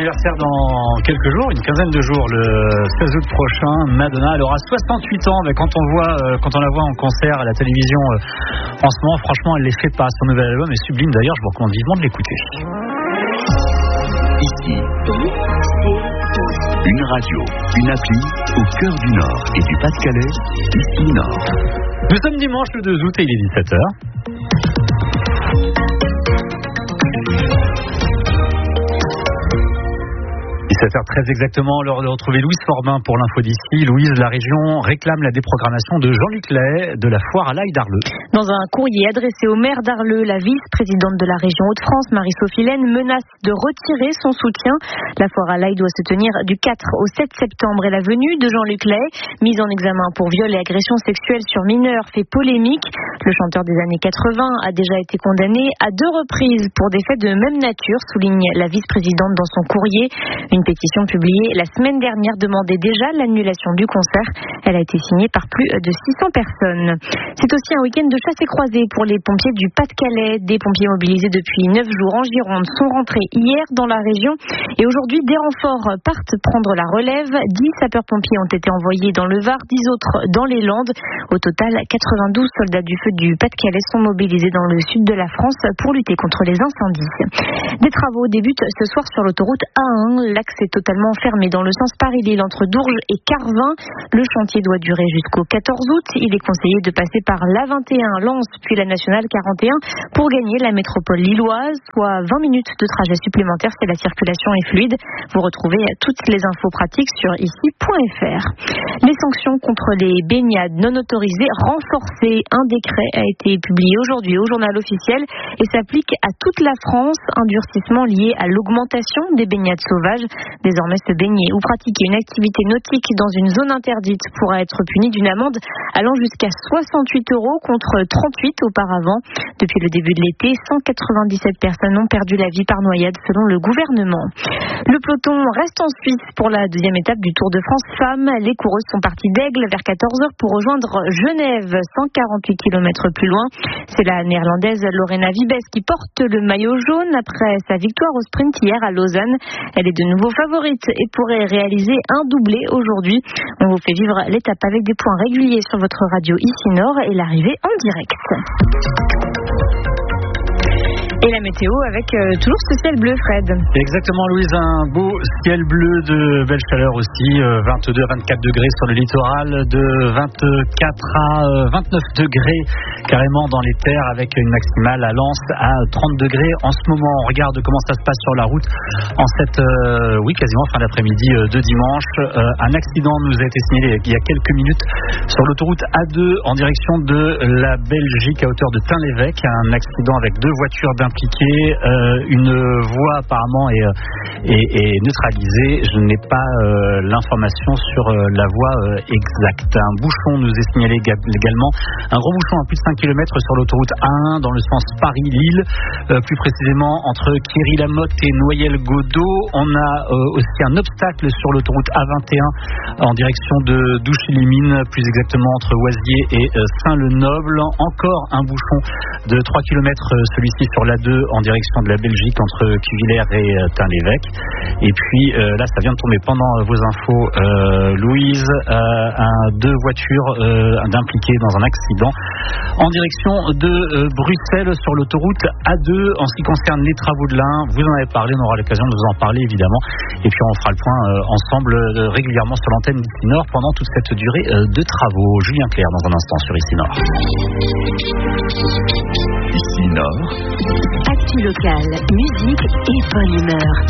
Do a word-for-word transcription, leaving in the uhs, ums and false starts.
anniversaire dans quelques jours, une quinzaine de jours, le seize août prochain. Madonna, elle aura soixante-huit ans. Mais quand on voit, euh, quand on la voit en concert à la télévision euh, en ce moment, franchement, elle les fait pas. Son nouvel album est sublime. D'ailleurs, je vous recommande vivement de l'écouter. Ici, une radio, une appli au cœur du Nord et du Pas-de-Calais, ici Nord. Nous sommes dimanche le deux août et il est dix-sept heures. dix-sept heures treize exactement, l'heure de retrouver Louise Forbin pour l'info d'ici. Louise, la région réclame la déprogrammation de Jean-Luc Lahaye de la foire à l'ail d'Arleux. Dans un courrier adressé au maire d'Arleux, la vice-présidente de la région Hauts-de-France, Marie-Sophie Laine, menace de retirer son soutien. La foire à l'ail doit se tenir du quatre au sept septembre et la venue de Jean-Luc Lahaye, mis en examen pour viol et agression sexuelle sur mineurs, fait polémique. Le chanteur des années quatre-vingts a déjà été condamné à deux reprises pour des faits de même nature, souligne la vice-présidente dans son courrier. Une pétition publiée la semaine dernière demandait déjà l'annulation du concert. Elle a été signée par plus de six cents personnes. C'est aussi un week-end de chasse et croisée pour les pompiers du Pas-de-Calais. Des pompiers mobilisés depuis neuf jours en Gironde sont rentrés hier dans la région et aujourd'hui des renforts partent prendre la relève. dix sapeurs-pompiers ont été envoyés dans le Var, dix autres dans les Landes. Au total, quatre-vingt-douze soldats du feu du Pas-de-Calais sont mobilisés dans le sud de la France pour lutter contre les incendies. Des travaux débutent ce soir sur l'autoroute A un. L'axe est totalement fermé dans le sens Paris-Lille entre Dourges et Carvin. Le chantier doit durer jusqu'au quatorze août. Il est conseillé de passer par l'A vingt et un Lens puis la nationale quarante et un pour gagner la métropole lilloise, soit vingt minutes de trajet supplémentaire si la circulation est fluide. Vous retrouvez toutes les infos pratiques sur ici point f r. Les sanctions contre les baignades non autorisées renforcées. Un décret a été publié aujourd'hui au journal officiel et s'applique à toute la France. Un durcissement lié à l'augmentation des baignades sauvages. Désormais, se baigner ou pratiquer une activité nautique dans une zone interdite pourra être puni d'une amende allant jusqu'à soixante-huit euros contre trente-huit auparavant. Depuis le début de l'été, cent quatre-vingt-dix-sept personnes ont perdu la vie par noyade selon le gouvernement. Le peloton reste en Suisse pour la deuxième étape du Tour de France Femmes. Les coureuses sont parties d'Aigle vers quatorze heures pour rejoindre Genève, cent quarante-huit kilomètres plus loin. C'est la néerlandaise Lorena Wiebes qui porte le maillot jaune après sa victoire au sprint hier à Lausanne. Elle est de nouveau favorite et pourrait réaliser un doublé aujourd'hui. On vous fait vivre l'étape avec des points réguliers sur votre radio ici Nord et l'arrivée en direct. Et la météo avec euh, toujours ce ciel bleu, Fred. Exactement, Louise, un beau ciel bleu, de belle chaleur aussi, euh, vingt-deux à vingt-quatre degrés sur le littoral, de vingt-quatre à vingt-neuf degrés carrément dans les terres, avec une maximale à Lens à trente degrés. En ce moment, on regarde comment ça se passe sur la route en cette, euh, oui, quasiment fin d'après-midi euh, de dimanche. Euh, un accident nous a été signalé il y a quelques minutes sur l'autoroute A deux en direction de la Belgique à hauteur de Tain-l'Évêque. Un accident avec deux voitures d'un impliqué, euh, une voie apparemment est, est, est neutralisée. Je n'ai pas euh, l'information sur euh, la voie euh, exacte. Un bouchon nous est signalé également, un gros bouchon à plus de cinq kilomètres sur l'autoroute A un dans le sens Paris-Lille, euh, plus précisément entre Quéry-la-Motte et Noyelles-Godeau. On a euh, aussi un obstacle sur l'autoroute A vingt et un en direction de Douchy-les-Mines, plus exactement entre Oisier et euh, Saint-le-Noble. Encore un bouchon de trois kilomètres, euh, celui-ci sur la deux en direction de la Belgique entre Cuvillers et euh, Tain-l'Évêque. Et puis euh, là, ça vient de tomber pendant euh, vos infos, euh, Louise, euh, un, deux voitures euh, d'impliquées dans un accident en direction de euh, Bruxelles sur l'autoroute A deux. En ce qui concerne les travaux de l'Ain, vous en avez parlé, on aura l'occasion de vous en parler évidemment. Et puis on fera le point euh, ensemble euh, régulièrement sur l'antenne d'Ici Nord pendant toute cette durée euh, de travaux. Julien Clerc dans un instant sur Ici Nord. Ici Nord. Actu local, musique et bonne humeur.